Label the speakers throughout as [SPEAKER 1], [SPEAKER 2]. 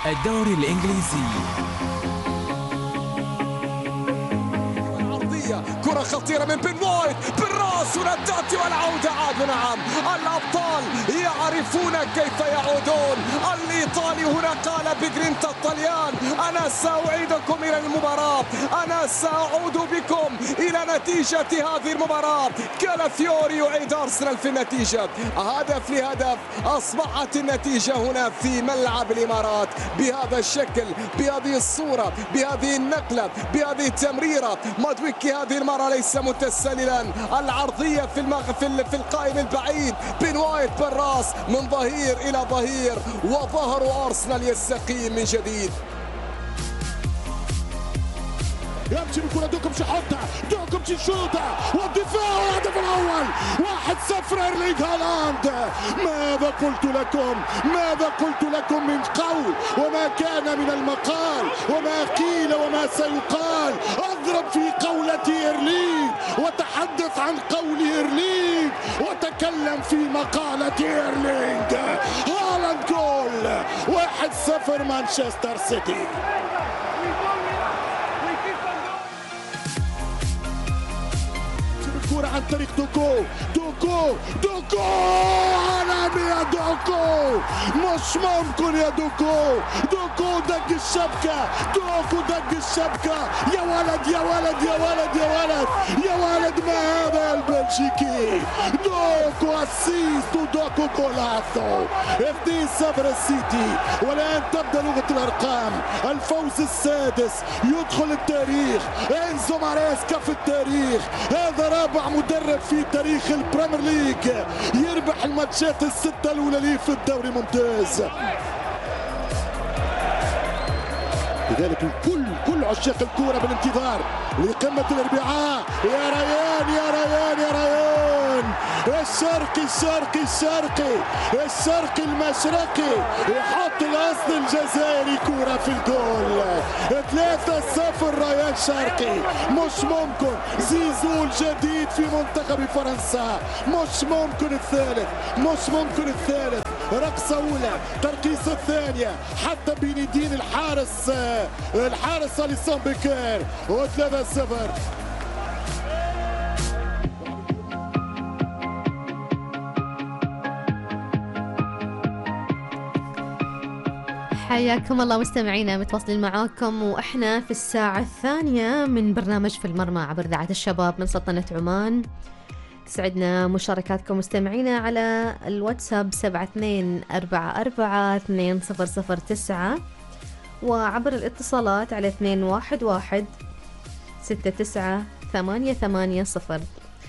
[SPEAKER 1] الدوري الإنجليزي.
[SPEAKER 2] كرة خطيرة من بن وايت بالراس ونتاتي والعودة عاد. نعم، الأبطال يعرفون كيف يعودون. الإيطالي هنا قال بجرينتا الطليان: أنا سأعيدكم إلى المباراة، أنا سأعود بكم إلى نتيجة هذه المباراة. كالافيوري يعيد أرسنال في النتيجة، هدف لهدف. أصبحت النتيجة هنا في ملعب الإمارات بهذا الشكل، بهذه الصورة، بهذه النقلة، بهذه التمريرة. مادويكي هذه المرة ليس متسللا، العرضية في القائم البعيد. بن وايت بالراس من ظهير إلى ظهير، وظهر أرسنال يستقيم من جديد.
[SPEAKER 3] يمشي بكرة دوكومش يحطها، دوكومش يشوطها، والدفاع والهدف الأول 1-0 إيرلينغ هالاند. ماذا قلت لكم؟ ماذا قلت لكم من قول وما كان من المقال وما قيل وما سيقال. أضرب في قولة إيرلينغ وتحدث عن قول إيرلينغ وتكلم في مقالة إيرلينغ هالاند. جول 1-0 مانشستر سيتي. كرة عن طريق دوكو عالمي يا دوكو، مش ممكن يا دوكو دق الشبكة، دق الشبكة. يا ولد يا ولد يا ولد يا ولد يا ولد، ما هذا البلجيكي؟ دوكو اسيست ودوكو كولاتو. 2-0 السيتي. والآن تبدأ لغة الأرقام. الفوز السادس يدخل التاريخ. إنزو ماريسكا في التاريخ. هذا رابع مدرب في تاريخ البريمير ليج يربح الماتشات الستة الأولى ليه في الدوري الممتاز. لذلك كل عشاق الكورة بالانتظار لقمة الأربعاء. يا ريان يا ريان يا ريان، الشرقي المشرقي يحط الأصل الجزائري كرة في الجول. 3-0 ريان شرقي. مش ممكن، زيزو الجديد في منتخب فرنسا. مش ممكن الثالث. رقصة أولى، ترقيصة الثانية، حتى بندين الحارس أليسون بيكير. و3-0.
[SPEAKER 4] حياكم الله مستمعينا، متواصلين معاكم واحنا في الساعة الثانية من برنامج في المرمى عبر إذاعة الشباب من سلطنة عمان. تسعدنا مشاركاتكم مستمعينا على الواتساب 72442009 وعبر الاتصالات على 211-6988-0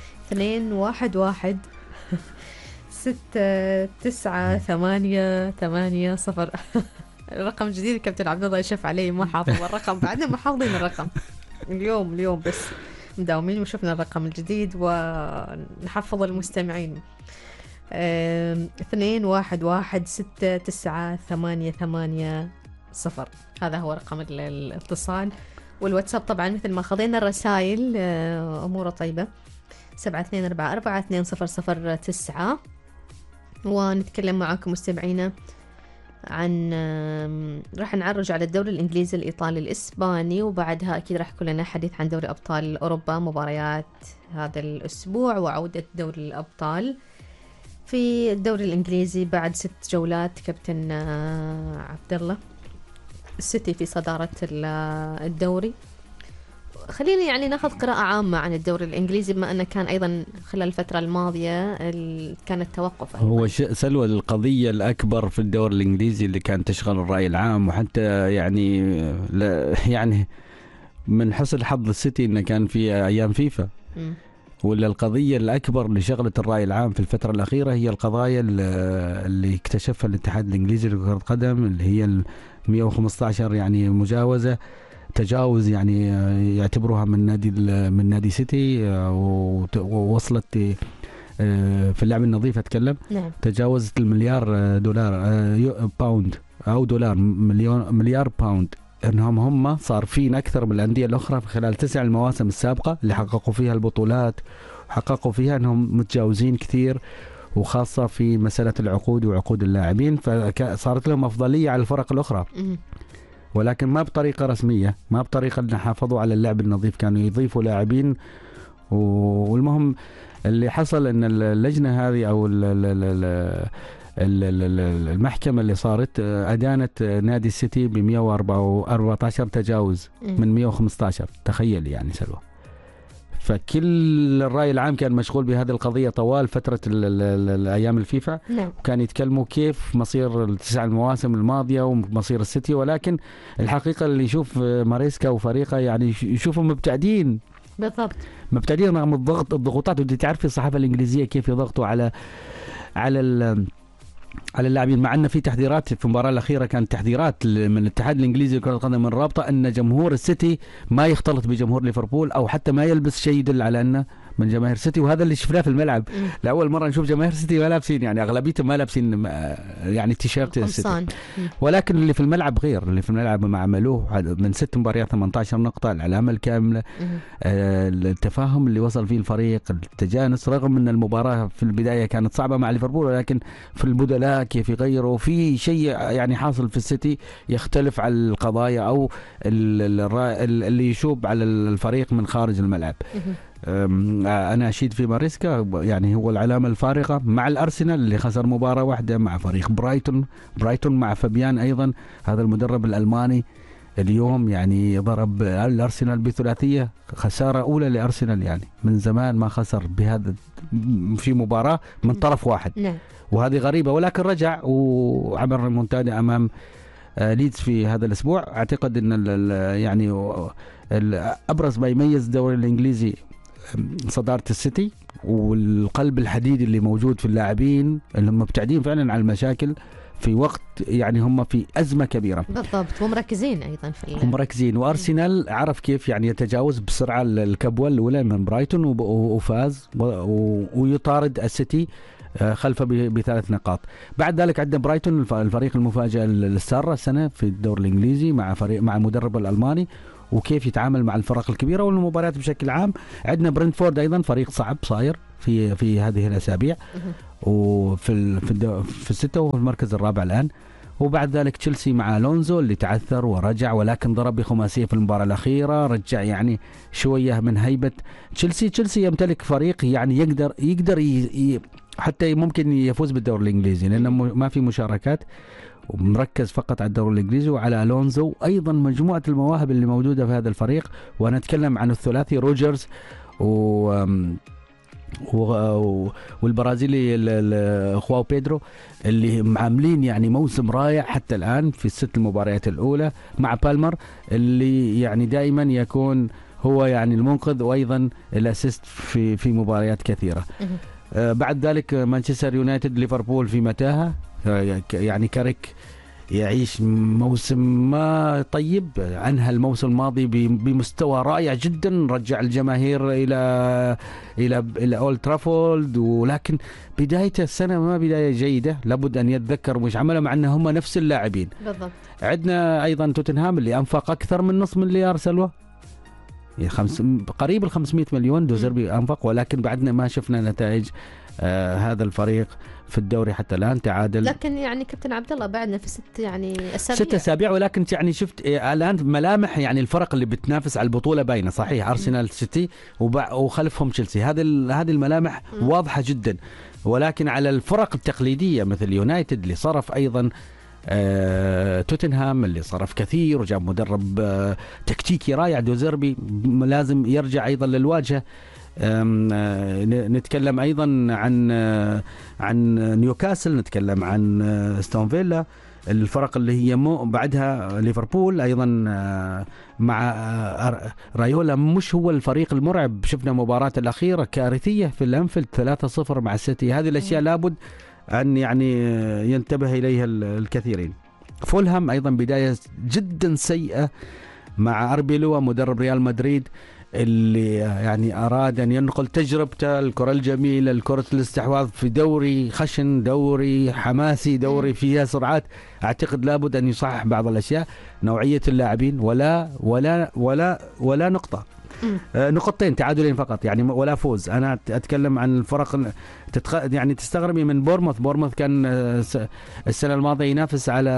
[SPEAKER 4] 211-6988-0. الرقم جديد كابتن عبد الله يشف علي، ما حافظ الرقم، بعدنا ما حافظين الرقم. اليوم بس مداومين وشفنا الرقم الجديد ونحفظ المستمعين. 211-6988-0 هذا هو رقم الاتصال. والواتساب طبعا مثل ما خذينا الرسائل أموره طيبة 72442009 ونتكلم معاكم مستمعينا عن راح نعرج على الدوري الإنجليزي، الإيطالي، الإسباني، وبعدها أكيد راح يكون لنا حديث عن دوري أبطال أوروبا، مباريات هذا الأسبوع وعودة دوري الأبطال. في الدوري الإنجليزي بعد 6 جولات كابتن عبد الله، السيتي في صدارة الدوري. خلينا يعني ناخذ قراءة عامة عن الدوري الإنجليزي بما أنه كان أيضا خلال الفترة الماضية كان التوقف أيضاً.
[SPEAKER 5] هو سلوى القضية الأكبر في الدوري الإنجليزي اللي كان تشغل الرأي العام، وحتى يعني من حسن حظ السيتي إنه كان في أيام فيفا. ولا القضية الأكبر اللي شغلت الرأي العام في الفترة الأخيرة هي القضايا اللي اكتشفها الاتحاد الإنجليزي لكرة القدم، اللي هي 115 يعني مجاوزة، تجاوز يعني يعتبروها من نادي سيتي، ووصلت في اللعب النظيف أتكلم.
[SPEAKER 4] نعم.
[SPEAKER 5] تجاوزت $1,000,000,000 باوند أو دولار، مليار باوند. انهم هم صارفين اكثر من الانديه الاخرى في خلال 9 المواسم السابقه اللي حققوا فيها البطولات، وحققوا فيها انهم متجاوزين كثير وخاصة في مسألة العقود وعقود اللاعبين، فصارت لهم أفضلية على الفرق الأخرى، ولكن ما بطريقة رسمية، ما بطريقة أن حافظوا على اللعب النظيف، كانوا يضيفوا لاعبين. والمهم اللي حصل أن اللجنة هذه أو المحكمة اللي صارت أدانت نادي السيتي ب 114 تجاوز من 115. تخيل يعني سلوى. فكل الرأي العام كان مشغول بهذه القضية طوال فترة الأيام الفيفا، وكان يتكلموا كيف مصير التسع المواسم الماضية ومصير السيتي، ولكن الحقيقة اللي يشوف ماريسكا وفريقه يعني يشوفهم مبتعدين
[SPEAKER 4] بالضبط،
[SPEAKER 5] مبتعدين رغم الضغوطات. ودي تعرفي الصحافة الإنجليزية كيف يضغطوا على اللاعبين، مع أن في تحذيرات في المباراة الأخيرة، كانت تحذيرات من الاتحاد الإنجليزي لكرة القدم من الرابطة أن جمهور السيتي ما يختلط بجمهور ليفربول، أو حتى ما يلبس شيء يدل على أنه من جماهير سيتي. وهذا اللي شفناه في الملعب لأول مرة، نشوف جماهير سيتي ما لابسين، يعني أغلبيتهم ما لابسين يعني تيشيرت السيتي، ولكن اللي في الملعب غير. اللي في الملعب ما عملوه من 6 مباريات 18 نقطة، العلامة الكاملة، التفاهم اللي وصل فيه الفريق، التجانس، رغم أن المباراة في البداية كانت صعبة مع ليفربول، ولكن في البدلاء كيف يغيروا في شيء يعني حاصل في السيتي يختلف على القضايا أو اللي يشوب على الفريق من خارج الملعب. أنا أشيد في ماريسكا، يعني هو العلامة الفارقة مع الأرسنال اللي خسر مباراة واحدة، مع فريق برايتون مع فابيان أيضا، هذا المدرب الألماني اليوم يعني ضرب الأرسنال بثلاثية، خسارة أولى لأرسنال، يعني من زمان ما خسر بهذا في مباراة من طرف واحد. وهذه غريبة، ولكن رجع وعمل ريمونتادا أمام ليدز في هذا الأسبوع. أعتقد أن يعني أبرز ما يميز الدوري الإنجليزي صدارة السيتي والقلب الحديدي اللي موجود في اللاعبين اللي هم مبتعدين فعلا على المشاكل في وقت يعني هم في أزمة كبيرة.
[SPEAKER 4] بالضبط، ومركزين أيضا
[SPEAKER 5] هم مركزين. وأرسنال عرف كيف يعني يتجاوز بسرعة الكبوة الأولى من برايتون وفاز ويطارد السيتي خلفه ب3 نقاط. بعد ذلك عندنا برايتون الفريق المفاجئ السارة السنة في الدوري الإنجليزي مع المدرب الألماني وكيف يتعامل مع الفرق الكبيرة والمباريات بشكل عام. عندنا برنتفورد أيضا فريق صعب صاير في هذه الأسابيع، وفي الستة وفي المركز الرابع الآن. وبعد ذلك تشيلسي مع ألونزو اللي تعثر ورجع، ولكن ضرب بخماسية في المباراة الأخيرة، رجع يعني شوية من هيبة تشيلسي يمتلك فريق يعني يقدر حتى ممكن يفوز بالدوري الإنجليزي، لأنه ما في مشاركات ومركز فقط على الدوري الإنجليزي وعلى ألونزو. أيضا مجموعة المواهب اللي موجودة في هذا الفريق، وأنا أتكلم عن الثلاثي روجرز والبرازيلي خواو بيدرو اللي عاملين يعني موسم رائع حتى الآن في ال6 مباريات الأولى، مع بالمر اللي يعني دائما يكون هو يعني المنقذ وأيضا الأسيست في مباريات كثيرة. بعد ذلك مانشستر يونايتد ليفربول في متاهة، يعني كاريك يعيش موسم ما طيب، أنهى الموسم الماضي بمستوى رائع جدا، رجع الجماهير إلى أولد ترافولد، ولكن بداية السنة ما بداية جيدة، لابد أن يتذكر مش عمله مع أنهم نفس اللاعبين.
[SPEAKER 4] بالضبط.
[SPEAKER 5] عندنا أيضا توتنهام اللي أنفق أكثر من نصف مليار سلوى، قريب 500 مليون دوزربي أنفق، ولكن بعدنا ما شفنا نتائج هذا الفريق في الدوري حتى الآن. تعادل،
[SPEAKER 4] لكن يعني كابتن عبد الله بعدنا في 6
[SPEAKER 5] أسابيع، ولكن يعني شفت الآن ملامح يعني الفرق اللي بتنافس على البطولة باينة. صحيح أرسنال سيتي وخلفهم تشيلسي، هذه الملامح واضحة جدا، ولكن على الفرق التقليدية مثل يونايتد اللي صرف أيضا توتنهام اللي صرف كثير وجاب مدرب تكتيكي رائع دوزربي، لازم يرجع أيضا للواجهة. نتكلم أيضا عن نيوكاسل، نتكلم عن ستون فيلا، الفرق اللي هي بعدها ليفربول أيضا مع رايولا مش هو الفريق المرعب. شفنا مباراة الأخيرة كارثية في الأنفيلد 3-0 مع السيتي. هذه الأشياء لابد أن يعني ينتبه إليها الكثيرين. فولهام أيضا بداية جدا سيئة مع أربيلو مدرب ريال مدريد اللي يعني أراد أن ينقل تجربته الكرة الجميلة، الكرة الاستحواذ في دوري خشن، دوري حماسي، دوري فيها سرعات. أعتقد لابد أن يصحح بعض الأشياء، نوعية اللاعبين ولا نقطة. نقطتين تعادلين فقط يعني ولا فوز. أنا أتكلم عن الفرق يعني تستغربي من بورموث كان السنة الماضية ينافس على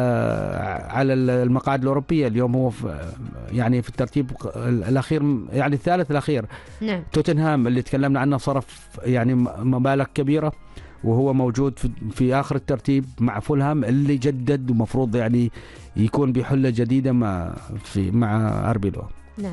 [SPEAKER 5] المقاعد الأوروبية، اليوم هو يعني في الترتيب الأخير يعني الثالث الأخير.
[SPEAKER 4] نعم.
[SPEAKER 5] توتنهام اللي تكلمنا عنه صرف يعني مبالغ كبيرة وهو موجود في آخر الترتيب مع فولهام اللي جدد ومفروض يعني يكون بحلة جديدة مع أربيلو.
[SPEAKER 4] نعم.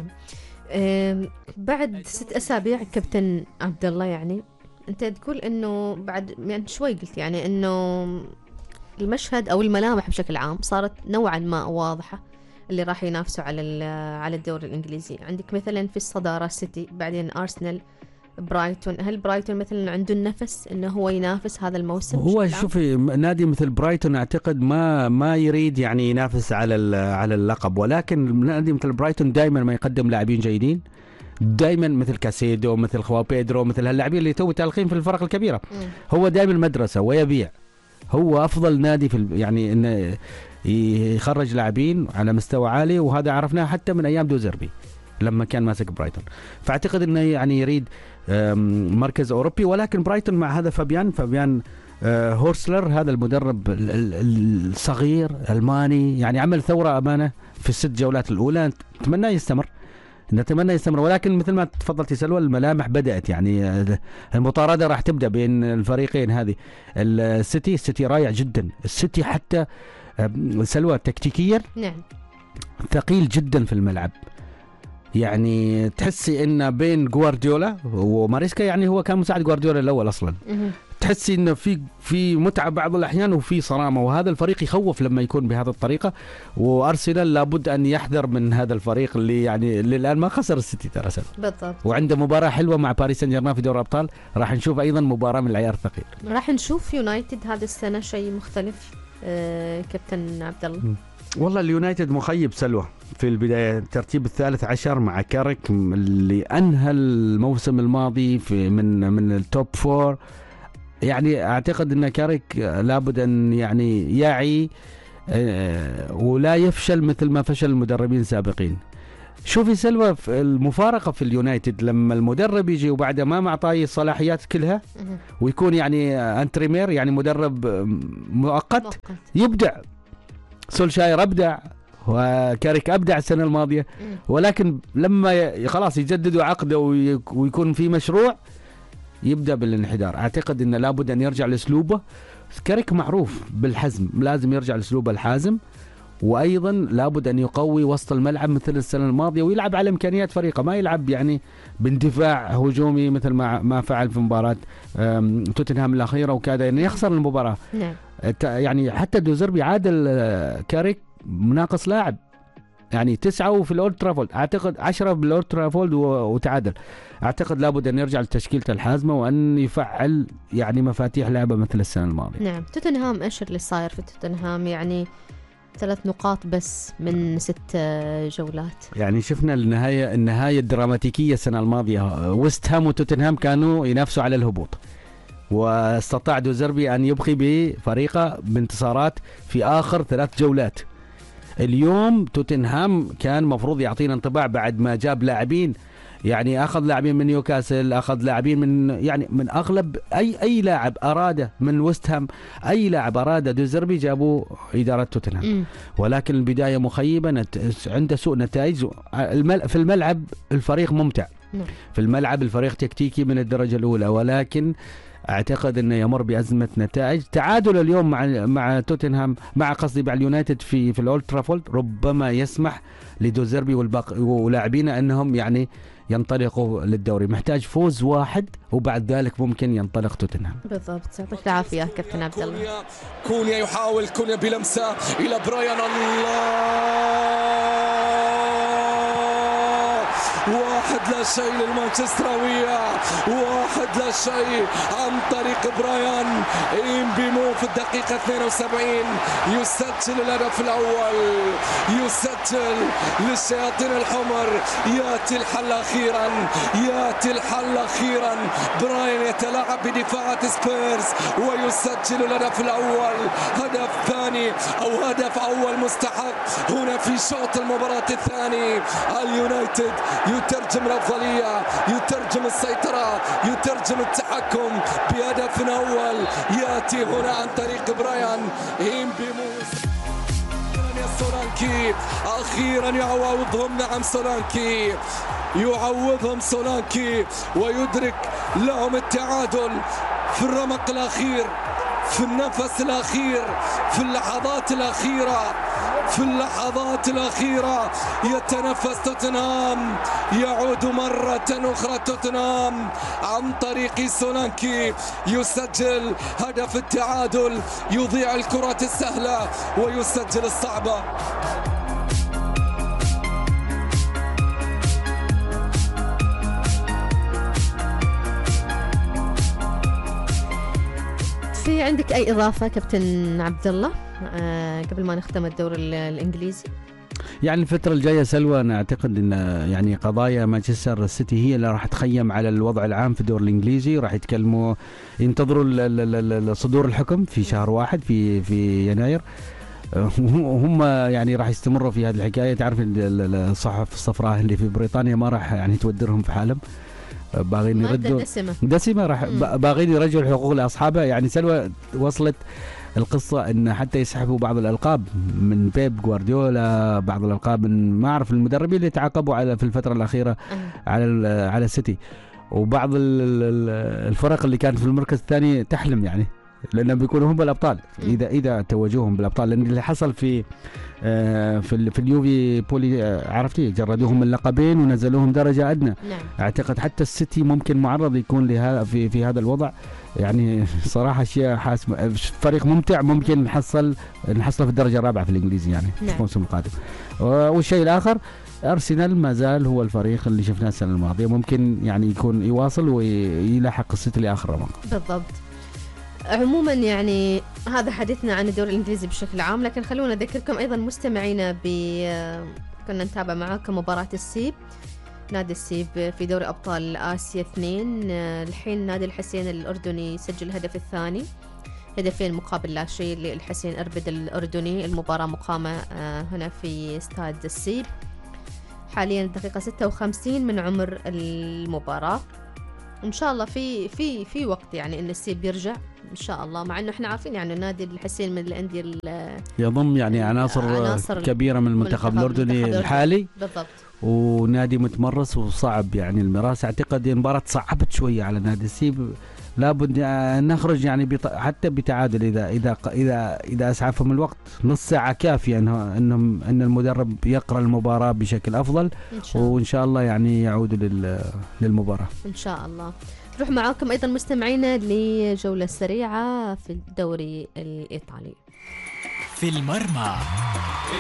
[SPEAKER 4] بعد 6 أسابيع كابتن عبد الله، يعني أنت تقول إنه بعد يعني شوي قلت يعني إنه المشهد أو الملامح بشكل عام صارت نوعا ما واضحة اللي راح ينافسوا على الدوري الإنجليزي. عندك مثلا في الصدارة سيتي، بعدين أرسنال، برايتون. هل برايتون مثلا عنده النفس انه هو ينافس هذا الموسم؟
[SPEAKER 5] هو شوفي نادي مثل برايتون اعتقد ما يريد يعني ينافس على اللقب، ولكن نادي مثل برايتون دائما ما يقدم لاعبين جيدين، دائما مثل كاسيدو، مثل خواو بيدرو، مثل هاللاعبين اللي تو تالقين في الفرق الكبيره. هو دائما مدرسه ويبيع. هو افضل نادي في يعني انه يخرج لاعبين على مستوى عالي، وهذا عرفناه حتى من ايام دوزربي لما كان ماسك برايتون. فاعتقد انه يعني يريد مركز اوروبي، ولكن برايتون مع هذا فابيان هورسلر، هذا المدرب الصغير الماني، يعني عمل ثوره امانه في ال6 جولات الاولى. نتمنى يستمر، ولكن مثل ما تفضلتي سلوى الملامح بدات يعني المطارده راح تبدا بين الفريقين. هذه السيتي رائع جدا، السيتي حتى سلوى تكتيكيا
[SPEAKER 4] نعم
[SPEAKER 5] ثقيل جدا في الملعب. يعني تحسي ان بين جوارديولا وماريسكا، يعني هو كان مساعد جوارديولا الاول اصلا، تحسي انه في متعه بعض الاحيان وفي صرامه، وهذا الفريق يخوف لما يكون بهذه الطريقه. وارسنال لابد ان يحذر من هذا الفريق اللي يعني الان ما خسر السيتي ترى
[SPEAKER 4] بالضبط،
[SPEAKER 5] وعنده مباراه حلوه مع باريس سان جيرمان في دوري الابطال. راح نشوف ايضا مباراه من العيار الثقيل.
[SPEAKER 4] راح نشوف يونايتد هذه السنه شيء مختلف. كابتن عبد الله،
[SPEAKER 5] والله اليونايتد مخيب سلوى في البداية، الترتيب 13 مع كاريك اللي أنهى الموسم الماضي من التوب 4. يعني أعتقد أن كاريك لابد أن يعني يعي ولا يفشل مثل ما فشل المدربين السابقين. شوفي سلوى المفارقة في اليونايتد لما المدرب يجي وبعد ما معطيه الصلاحيات كلها ويكون يعني أنتريمير، يعني مدرب مؤقت يبدع. سولشاير أبدع وكاريك أبدع السنة الماضية، ولكن لما خلاص يجددوا عقده ويكون في مشروع يبدأ بالانحدار. أعتقد أنه لابد أن يرجع لأسلوبه. كاريك معروف بالحزم، لازم يرجع لأسلوبه الحازم، وأيضا لابد أن يقوي وسط الملعب مثل السنة الماضية ويلعب على إمكانيات فريقه، ما يلعب يعني باندفاع هجومي مثل ما فعل في مباراة توتنهام الأخيرة وكاد يعني يخسر المباراة.
[SPEAKER 4] نعم.
[SPEAKER 5] يعني حتى دوزربي عادل كاريك ناقص لاعب، يعني 9 في الأولد ترافولد، أعتقد 10 بالأولد ترافولد وتعادل. أعتقد لابد أن يرجع لتشكيلته الحازمة وأن يفعل يعني مفاتيح لعبة مثل السنة الماضية.
[SPEAKER 4] نعم. توتنهام إيش اللي صاير في توتنهام؟ يعني 3 نقاط بس من 6 جولات. يعني
[SPEAKER 5] شفنا النهاية الدراماتيكية السنة الماضية، ويست هام وتوتنهام كانوا ينافسوا على الهبوط، واستطاع دوزربي أن يبقي بفريقه بانتصارات في آخر 3 جولات. اليوم توتنهام كان مفروض يعطينا انطباع بعد ما جاب لاعبين، يعني أخذ لاعبين من نيوكاسل، أخذ لاعبين من أغلب أي لاعب أراده من ويست هام، أي لاعب أراده دوزربي جابوا إدارة توتنهام. ولكن البداية مخيبة، عنده سوء نتائج. في الملعب الفريق ممتع، في الملعب الفريق تكتيكي من الدرجة الأولى، ولكن أعتقد أنه يمر بأزمة نتائج. تعادل اليوم مع توتنهام مع اليونايتد في الأولد ترافولد ربما يسمح لدوزربي ولاعبينه أنهم يعني ينطلقوا للدوري. محتاج فوز واحد وبعد ذلك ممكن ينطلق توتنهام.
[SPEAKER 4] بالضبط. يعطيك العافية كابتن عبد الله.
[SPEAKER 2] كونيا يحاول، كونيا بلمسة إلى برايان. الله، 1-0 للمانشستراوية، 1-0 عن طريق برايان إمبيمو في الدقيقة 72 يسجل الهدف الأول، يسجل يسجل للشياطين الحمر. يأتي الحل أخيرا، يأتي الحل أخيرا. براين يتلاعب بدفاعات سبيرز ويسجل الهدف الأول، هدف ثاني أو هدف أول مستحق هنا في شوط المباراة الثاني. اليونايتد يترجم الأفضلية، يترجم السيطرة، يترجم التحكم بهدف أول يأتي هنا عن طريق براين إمبيموس. سولانكي أخيرا يعوضهم، نعم سولانكي يعوضهم سولانكي ويدرك لهم التعادل في الرمق الأخير، في النفس الأخير، في اللحظات الأخيرة، في اللحظات الأخيرة يتنفس توتنهام. يعود مرة أخرى توتنهام عن طريق سولانكي، يسجل هدف التعادل، يضيع الكرات السهلة ويسجل الصعبة.
[SPEAKER 4] في عندك أي إضافة كابتن عبد الله قبل ما نختم الدوري الإنجليزي؟
[SPEAKER 5] يعني الفترة الجاية سلوى أنا أعتقد أن يعني قضايا مانشستر السيتي هي اللي راح تخيم على الوضع العام في الدوري الإنجليزي. راح يتكلموا، ينتظروا صدور الحكم في شهر 1 في يناير. هم يعني راح يستمروا في هذه الحكاية. تعرف الصحف الصفراء اللي في بريطانيا ما راح يعني تودرهم في حالهم، باغين يردوا دسمة راح باغين يرجعوا الحقوق لأصحابها. يعني سلوى وصلت القصة ان حتى يسحبوا بعض الألقاب من بيب غوارديولا، بعض الألقاب من ما أعرف المدربين اللي تعاقبوا على في الفترة الأخيرة على السيتي، وبعض الفرق اللي كانت في المركز الثاني تحلم يعني لأنهم بيكونوا هم بالأبطال إذا توجوهم بالأبطال. لأن اللي حصل في اليوفي بولي عرفتي جردوهم من لقبين ونزلوهم درجة أدنى.
[SPEAKER 4] نعم.
[SPEAKER 5] أعتقد حتى السيتي ممكن معرض يكون لها في هذا الوضع. يعني صراحة شيء حاسم، فريق ممتع ممكن نحصل في الدرجة الرابعة في الإنجليزي يعني في الموسم القادم. والشيء الآخر أرسنال ما زال هو الفريق اللي شفناه السنة الماضية، ممكن يعني يكون يواصل ويلاحق السيتي لآخر رمق.
[SPEAKER 4] بالضبط. عموما يعني هذا حديثنا عن الدوري الإنجليزي بشكل عام، لكن خلونا نذكركم أيضا مستمعينا كنا نتابع معاكم مباراة السيب، نادي السيب في دوري أبطال آسيا 2. الحين نادي الحسين الأردني سجل الهدف الثاني، هدفين مقابل لا شيء للحسين أربد الأردني. المباراة مقامة هنا في استاد السيب. حاليا الدقيقة 56 من عمر المباراة. إن شاء الله في وقت يعني إن السيب يرجع إن شاء الله، مع إنه إحنا عارفين يعني نادي الحسين من الأندية
[SPEAKER 5] يضم يعني عناصر كبيرة من المنتخب الأردني الحالي.
[SPEAKER 4] بالضبط.
[SPEAKER 5] ونادي متمرس وصعب يعني المراس. أعتقد المباراة صعبت شوية على نادي السيب، لابد نخرج يعني حتى بتعادل إذا أسعفهم الوقت. نص ساعة كافية أن المدرب يقرأ المباراة بشكل أفضل وإن شاء الله يعني يعودوا للمباراة
[SPEAKER 4] إن شاء الله. نروح معاكم أيضا مستمعينا لجولة سريعة في الدوري الإيطالي.
[SPEAKER 1] في المرمى